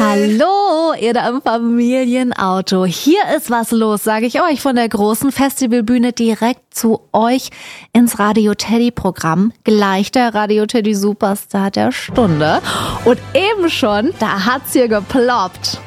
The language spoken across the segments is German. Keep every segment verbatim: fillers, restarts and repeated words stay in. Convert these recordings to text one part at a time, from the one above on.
Hallo, ihr da im Familienauto. Hier ist was los, sage ich euch, von der großen Festivalbühne direkt zu euch ins Radio Teddy Programm. Gleich der Radio Teddy Superstar der Stunde. Und eben schon, da hat's hier geploppt.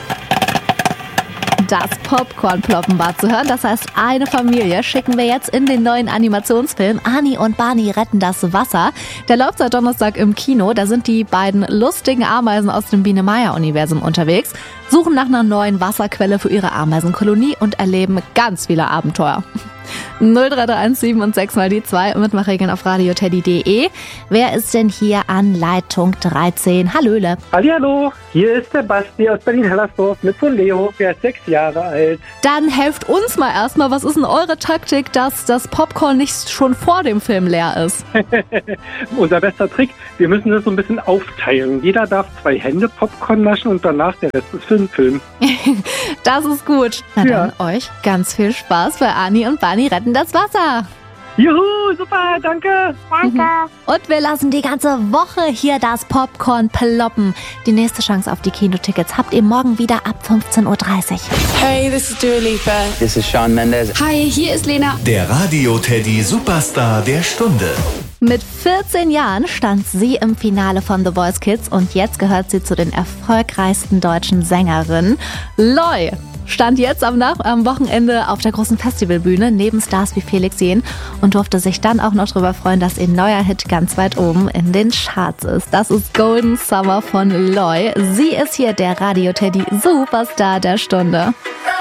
Das Popcorn-Ploppen war zu hören. Das heißt, eine Familie schicken wir jetzt in den neuen Animationsfilm Ani und Barney retten das Wasser. Der läuft seit Donnerstag im Kino. Da sind die beiden lustigen Ameisen aus dem Biene-Meier-Universum unterwegs, suchen nach einer neuen Wasserquelle für ihre Ameisenkolonie und erleben ganz viele Abenteuer. null drei drei eins sieben und sechs mal die zwei, Mitmachregeln auf radioteddy punkt de. Wer ist denn hier an Leitung dreizehn? Hallöle. Hallihallo, hier ist der Basti aus Berlin-Hellersdorf mit Sohn Leo, der ist sechs Jahre alt. Dann helft uns mal erstmal, was ist denn eure Taktik, dass das Popcorn nicht schon vor dem Film leer ist? Unser bester Trick, wir müssen das so ein bisschen aufteilen. Jeder darf zwei Hände Popcorn naschen und danach der Rest ist für den Film. Das ist gut. Na Ja. dann euch ganz viel Spaß bei Ani und Barney retten das Wasser. Juhu, super, danke. Danke. Und wir lassen die ganze Woche hier das Popcorn ploppen. Die nächste Chance auf die Kinotickets habt ihr morgen wieder ab fünfzehn Uhr dreißig. Hey, this is Dua Lipa. This is Shawn Mendes. Hi, hier ist Lena. Der Radio Teddy Superstar der Stunde. Mit vierzehn Jahren stand sie im Finale von The Voice Kids und jetzt gehört sie zu den erfolgreichsten deutschen Sängerinnen. Loi stand jetzt am, Nach- am Wochenende auf der großen Festivalbühne neben Stars wie Felix Jähn und durfte sich dann auch noch darüber freuen, dass ihr neuer Hit ganz weit oben in den Charts ist. Das ist Golden Summer von Loi. Sie ist hier der Radio Teddy Superstar der Stunde.